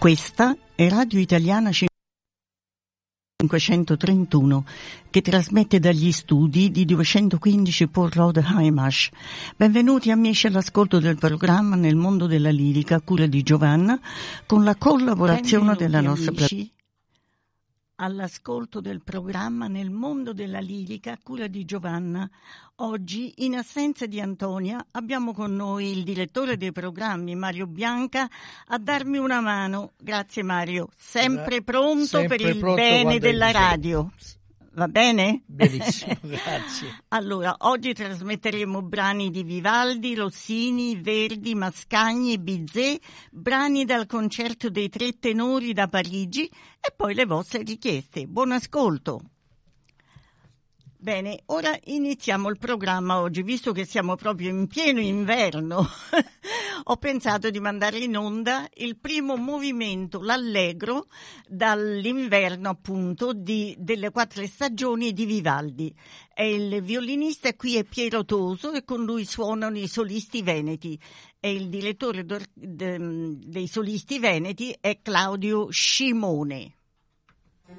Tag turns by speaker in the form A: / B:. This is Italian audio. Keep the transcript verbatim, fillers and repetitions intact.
A: Questa è Radio Italiana cinquecentotrentuno, che trasmette dagli studi di duecentoquindici Port Road Heimash. Benvenuti amici all'ascolto del programma Nel mondo della lirica, a cura di Giovanna, con la collaborazione
B: Benvenuti,
A: della nostra
B: amici, all'ascolto del programma Nel mondo della lirica, a cura di Giovanna. Oggi, in assenza di Antonia, abbiamo con noi il direttore dei programmi, Mario Bianca, a darmi una mano. Grazie Mario, sempre pronto
C: Sempre
B: per il
C: pronto
B: bene della
C: bisogno.
B: radio. Va bene?
C: Benissimo, grazie.
B: Allora, oggi trasmetteremo brani di Vivaldi, Rossini, Verdi, Mascagni e Bizet, brani dal concerto dei tre tenori da Parigi e poi le vostre richieste. Buon ascolto! Bene, ora iniziamo il programma oggi, visto che siamo proprio in pieno inverno. Ho pensato di mandare in onda il primo movimento, l'Allegro, dall'inverno appunto di, delle quattro stagioni di Vivaldi. E il violinista qui è Piero Toso e con lui suonano i solisti veneti. E il direttore de, dei solisti veneti è Claudio Scimone.